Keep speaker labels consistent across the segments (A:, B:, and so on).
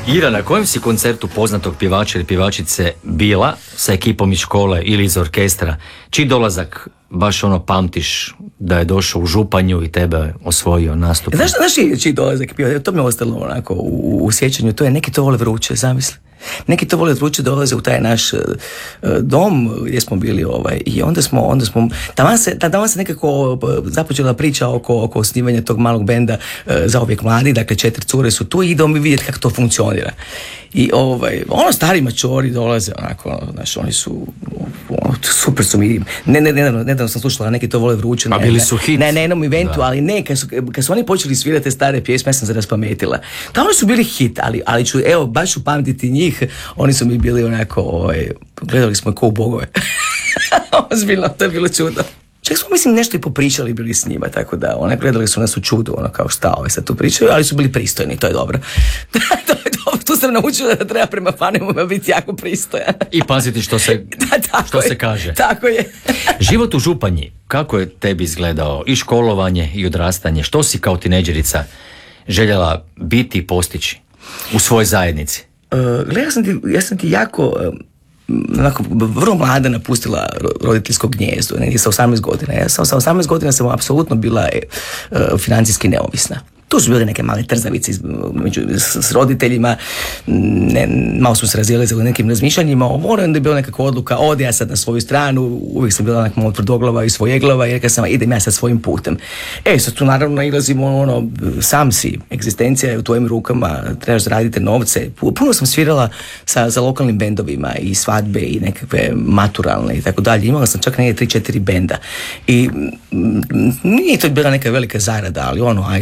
A: Ira, na kojem si koncertu poznatog pjevača ili pjevačice bila sa ekipom iz škole ili iz orkestra? Čiji dolazak baš pamtiš da je došao u Županju i tebe osvojio nastup?
B: Znaš čiji dolazak bio? To mi je ostalo onako u sjećanju. To je neki to vole vruće, zamisli. Neki to vole vruće dolaze u taj naš dom gdje smo bili i onda smo tamo se nekako započela priča oko osnivanja tog malog benda za uvijek mladi, dakle 4 cure su tu i idemo mi vidjeti kako to funkcionira. I stari mačori dolaze onako, znaš, oni su super su mi, nedavno sam slušala neki to vole vruće.
A: A bili su hit.
B: Ne, na jednom eventu, ali ne, kad su oni počeli svirati te stare pjesme, ja sam se raspametila. Da, oni su bili hit, ali ću, baš ću pamtiti njih, oni su mi bili onako, gledali smo ko u bogove. Ozbiljno, to je bilo čudo. Čak smo, mislim, nešto i popričali bili s njima, tako da, gledali su nas u čudu, kao šta sad tu pričaju, ali su bili pristojni, to je dobro. To je dobro, tu sam naučila da treba prema fanima biti jako pristojan.
A: I paziti što se kaže.
B: Tako je.
A: Život u Županji, kako je tebi izgledao i školovanje i odrastanje? Što si kao tinejdžerica željela biti i postići u svojoj zajednici?
B: Ja sam ti jako... vrlo mlada napustila roditeljsko gnijezdo, negdje sa 18 godina. Ja sa 18 godina sam apsolutno bila financijski neovisna. Tu su bile neke male trzavice s roditeljima, malo smo se razijeli za nekim razmišljanjima, onda je bila nekakva odluka, ode ja sad na svoju stranu, uvijek sam bila malo tvrdoglava i svojeglava i rekao sam, idem ja sad svojim putem. Sad tu naravno ilazimo, sam si, egzistencija je u tvojim rukama, trebaš zaraditi novce. Puno sam svirala sa lokalnim bendovima i svadbe i nekakve maturalne i tako dalje. Imala sam čak negdje 3-4 benda i nije to bila neka velika zarada, ali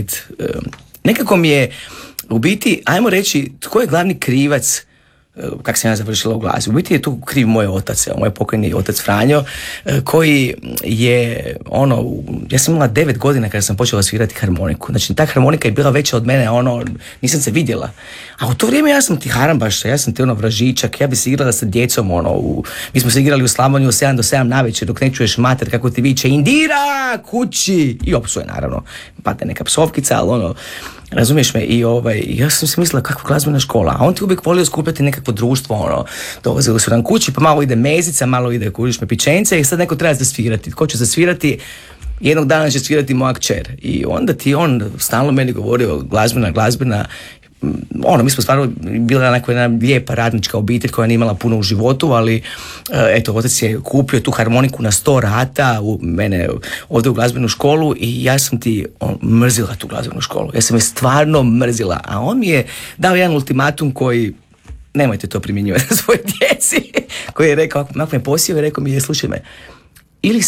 B: nekako mi je u biti, ajmo reći, tko je glavni krivac kako sam ja završila u glazbi. U biti je tu kriv moj otac, moj pokojni otac Franjo, koji je, ja sam imala 9 godina kada sam počela svirati harmoniku. Znači, ta harmonika je bila veća od mene, nisam se vidjela. A u to vrijeme ja sam ti harambaša, ja sam ti vražičak, ja bi se igrala sa djecom, mi smo se igrali u Slavoniju 7 do 7 navečer, dok ne čuješ mater kako ti viče, Indira, kući! I opsuje, naravno. Pate neka psovkica, ali razumiješ me, i ja sam se mislila kakva glazbena škola, a on ti uvijek volio skupljati nekakvo društvo, dolazili su nam kući, pa malo ide mezica, malo ide kužiš me pičence i sad neko treba zasvirati. Tko će zasvirati? Jednog dana će svirati moja kćer. I onda ti on stalno meni govorio glazbena, mi smo stvarno bila jedna lijepa radnička obitelj koja nije imala puno u životu, ali otac je kupio tu harmoniku na 100 rata, mene ovdje u glazbenu školu i ja sam ti mrzila tu glazbenu školu. Ja sam je stvarno mrzila, a on mi je dao jedan ultimatum koji nemojte to primjenjivati na svoje djeci, koji je rekao, ako me posio i rekao mi je, slušaj me, ili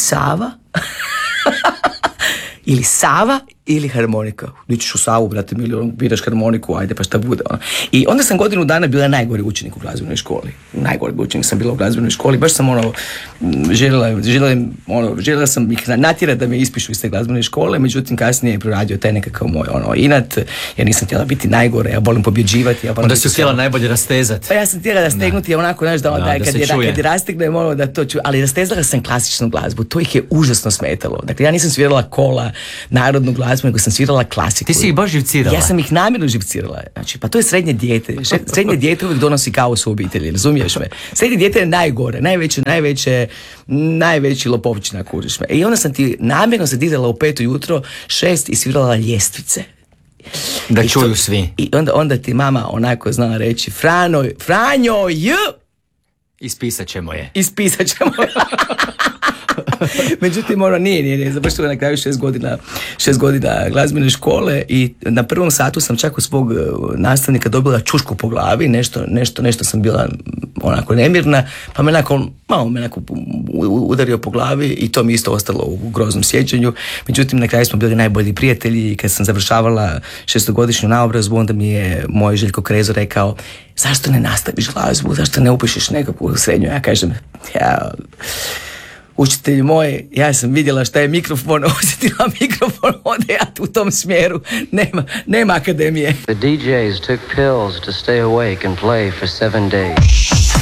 B: Sava ili harmonika. Nićeš u Savu, brate, biraš harmoniku, ajde pa šta bude. I onda sam godinu dana bila najgori učenik u glazbenoj školi. Najgori učenik sam bila u glazbenoj školi. Baš sam željela sam ih natjerati da me ispišu iz te glazbene škole, međutim kasnije je proradio taj nekakav moj inat, jer nisam htjela biti najgore, ja volim pobjeđivati.
A: Onda si htjela najbolje rastezati.
B: Pa ja sam htjela rastegnuti onako, znaš, kad je rastegnem, da to ću, ali rastezala sam klasičnu glazbu, to ih je užasno smetalo. Dakle, ja nisam svirala kola, narodnu glazbu, nego sam svirala klasiku.
A: Ti si ih baš živcirala?
B: Ja sam ih namjerno živcirala. Znači, pa to je srednje dijete. Srednje dijete uvijek donosi kaos u obitelji, razumiješ me? Srednje dijete je najgore, najveći lopovčina, kužiš me. I onda sam ti namjerno se dizala u 5 ujutro, 6 i svirala ljestvice.
A: Da čuju svi.
B: I onda ti mama onako znala reći, Franjo,
A: Ispisat ćemo je.
B: Međutim, nije završila na kraju 6 godina glazbene škole i na prvom satu sam čak od svog nastavnika dobila čušku po glavi, nešto sam bila onako nemirna, pa malo me udario po glavi i to mi isto ostalo u groznom sjećanju. Međutim, na kraju smo bili najbolji prijatelji i kad sam završavala 6-godišnju naobrazbu, onda mi je moj Željko Krezo rekao, zašto ne nastaviš glazbu, zašto ne upišeš nekakvu srednju? Ja kažem, učitelji moji, ja sam vidjela šta je mikrofon, osjetila mikrofon, onda ja u tom smjeru, nema akademije.
C: The DJs took pills to stay awake and play for 7 days.